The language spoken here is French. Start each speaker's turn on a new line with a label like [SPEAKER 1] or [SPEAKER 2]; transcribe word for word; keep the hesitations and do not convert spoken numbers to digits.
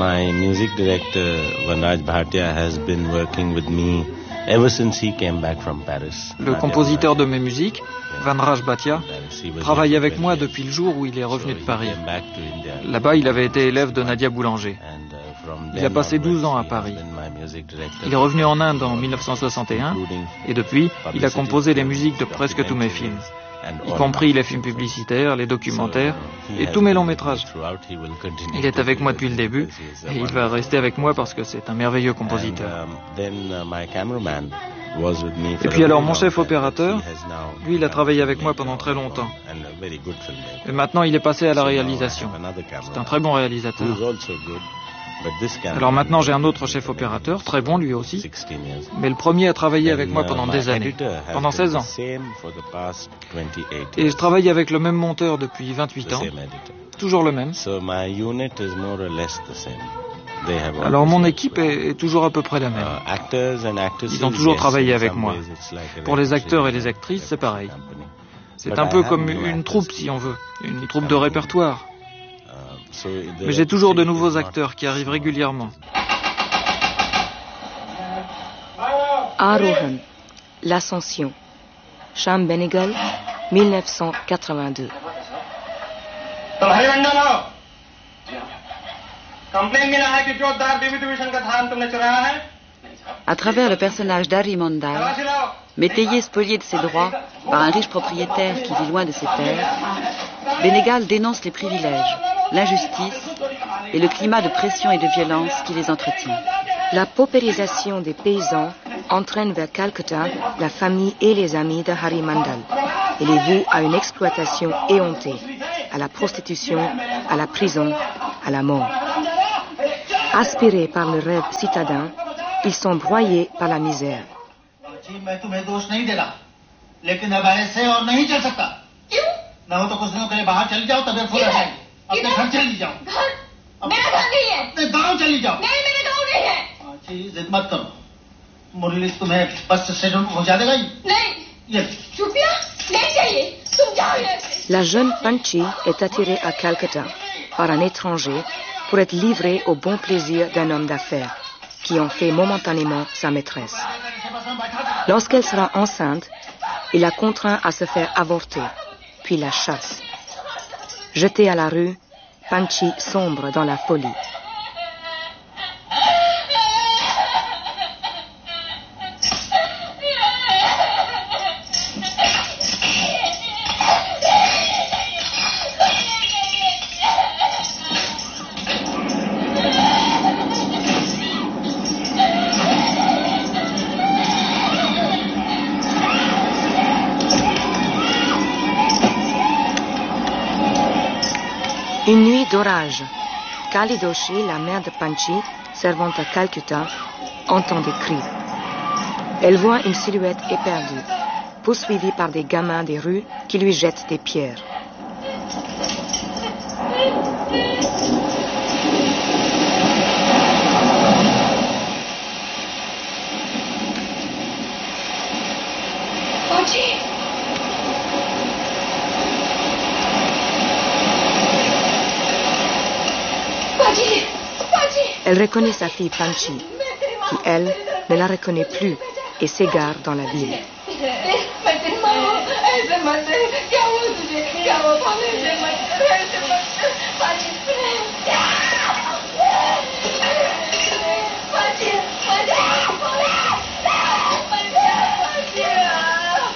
[SPEAKER 1] My music director Vanraj Bhatia has been working with me ever since he came back from Paris.
[SPEAKER 2] Le compositeur de mes musiques, Vanraj Bhatia, travaille avec moi depuis le jour où il est revenu de Paris. Là-bas, il avait été élève de Nadia Boulanger. Il a passé douze ans à Paris. Il est revenu en Inde en mille neuf cent soixante et un et depuis, il a composé les musiques de presque tous mes films, y compris les films publicitaires, les documentaires et tous mes longs métrages. Il est avec moi depuis le début et il va rester avec moi parce que c'est un merveilleux compositeur. Et puis alors mon chef opérateur, lui il a travaillé avec moi pendant très longtemps. Et maintenant il est passé à la réalisation. C'est un très bon réalisateur. Alors maintenant j'ai un autre chef opérateur, très bon lui aussi, mais le premier a travaillé avec moi pendant des années, pendant seize ans. Et je travaille avec le même monteur depuis vingt-huit ans, toujours le même. Alors mon équipe est, est toujours à peu près la même. Ils ont toujours travaillé avec moi. Pour les acteurs et les actrices, c'est pareil. C'est un peu comme une troupe si on veut, une troupe de répertoire. Mais j'ai toujours de nouveaux acteurs qui arrivent régulièrement.
[SPEAKER 3] Arohan, l'Ascension, Shyam Benegal, mille neuf cent quatre-vingt-deux. À travers le personnage d'Hari Mandal, métayer spolié de ses droits par un riche propriétaire qui vit loin de ses pairs, Benegal dénonce les privilèges, l'injustice et le climat de pression et de violence qui les entretient. La paupérisation des paysans entraîne vers Calcutta la famille et les amis de Hari Mandal et les voue à une exploitation éhontée, à la prostitution, à la prison, à la mort. Aspirés par le rêve citadin, ils sont broyés par la misère. La jeune Panchi est attirée à Calcutta par un étranger pour être livrée au bon plaisir d'un homme d'affaires qui en fait momentanément sa maîtresse. Lorsqu'elle sera enceinte, il la contraint à se faire avorter, puis la chasse. Jetée à la rue, Panchi sombre dans la folie. Une nuit d'orage. Kali Doshi, la mère de Panchi, servant à Calcutta, entend des cris. Elle voit une silhouette éperdue, poursuivie par des gamins des rues qui lui jettent des pierres. Panchi! Elle reconnaît sa fille Panchi, qui, elle, ne la reconnaît plus et s'égare dans la ville.